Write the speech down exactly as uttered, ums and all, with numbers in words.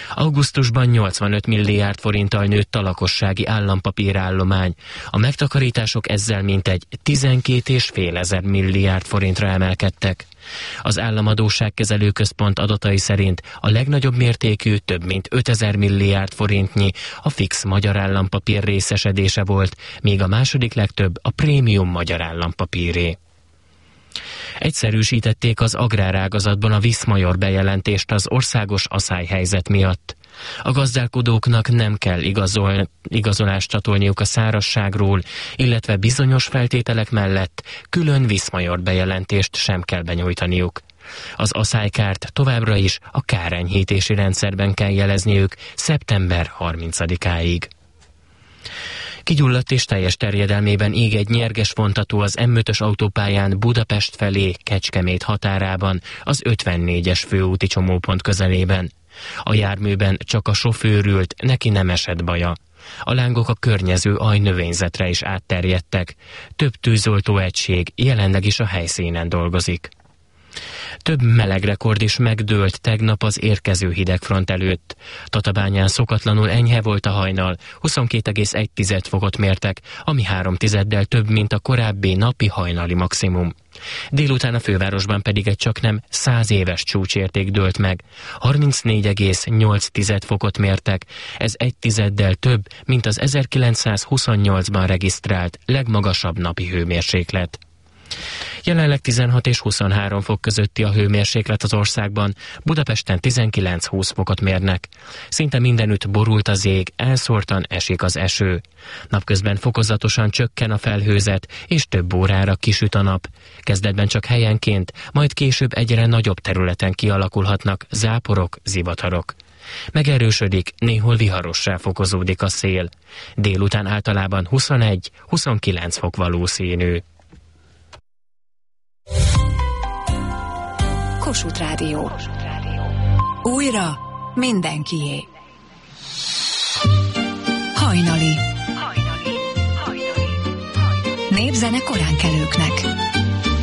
Augusztusban nyolcvanöt milliárd forinttal nőtt a lakossági állampapírállomány. A megtakarítások ezzel mintegy tizenkét és fél ezer milliárd forintra emelkedtek. Az Államadósságkezelő Központ adatai szerint a legnagyobb mértékű, több mint ötezer milliárd forintnyi a fix magyar állampapír részesedése volt, míg a második legtöbb a prémium magyar állampapíré. Egyszerűsítették az agrárágazatban a Viszmajor bejelentést az országos aszályhelyzet miatt. A gazdálkodóknak nem kell igazol, igazolást csatolniuk a szárazságról, illetve bizonyos feltételek mellett külön Viszmajor bejelentést sem kell benyújtaniuk. Az aszálykárt továbbra is a kárenyhítési rendszerben kell jelezniük szeptember harmincadikáig. Kigyulladt és teljes terjedelmében ég egy nyerges vontató az M ötös autópályán Budapest felé Kecskemét határában, az ötvennégyes főúti csomópont közelében. A járműben csak a sofőr ült, neki nem esett baja. A lángok a környező ajnövényzetre is átterjedtek. Több tűzoltó egység jelenleg is a helyszínen dolgozik. Több melegrekord is megdőlt tegnap az érkező hidegfront előtt. Tatabányán szokatlanul enyhe volt a hajnal, huszonkét egész egy fokot mértek, ami három tizeddel több, mint a korábbi napi hajnali maximum. Délután a fővárosban pedig egy csaknem száz éves csúcsérték dőlt meg. harmincnégy egész nyolc fokot mértek, ez egy tizeddel több, mint az ezerkilencszázhuszonnyolcban regisztrált legmagasabb napi hőmérséklet. Jelenleg tizenhat és huszonhárom fok közötti a hőmérséklet az országban, Budapesten tizenkilenc-húsz fokot mérnek. Szinte mindenütt borult az ég, elszórtan esik az eső. Napközben fokozatosan csökken a felhőzet, és több órára kisüt a nap. Kezdetben csak helyenként, majd később egyre nagyobb területen kialakulhatnak záporok, zivatarok. Megerősödik, néhol viharossá fokozódik a szél. Délután általában huszonegy-huszonkilenc fok valószínű. Kossuth Rádió. Újra mindenkié. Hajnali. Népzene koránkelőknek.